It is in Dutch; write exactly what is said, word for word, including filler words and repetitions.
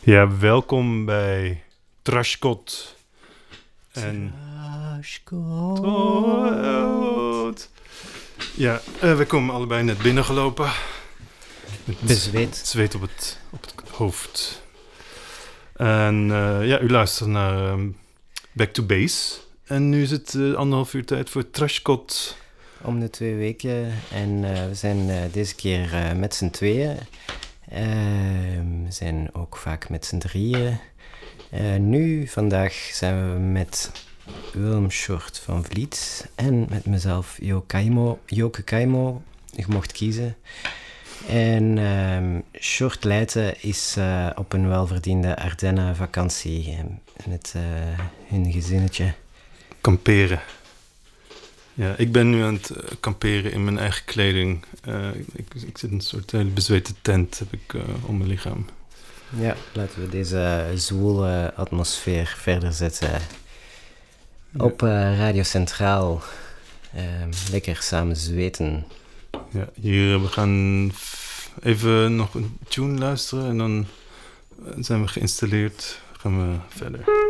Ja, welkom bij Trashkot. En... Trashkot. Ja, uh, we komen allebei net binnengelopen. Met Bezweet. zweet op het, op het hoofd. En uh, ja, u luistert naar um, Back to Base. En nu is het uh, anderhalf uur tijd voor Trashkot. Om de twee weken. En uh, we zijn uh, deze keer uh, met z'n tweeën. Uh, we zijn ook vaak met z'n drieën. Uh, nu, vandaag, zijn we met Willem Short van Vliet. En met mezelf, Joke Joke Kaimo. Je mocht kiezen. En uh, Short Leijten is uh, op een welverdiende Ardennen-vakantie. Uh, met uh, hun gezinnetje. Kamperen. Ja, ik ben nu aan het uh, kamperen in mijn eigen kleding. Uh, ik, ik zit in een soort hele bezweten tent heb ik, uh, om mijn lichaam. Ja, laten we deze zwoele atmosfeer verder zetten. Ja. Op uh, Radio Centraal. Uh, lekker samen zweten. Ja, hier, we gaan f- even nog een tune luisteren en dan zijn we geïnstalleerd. Gaan we verder.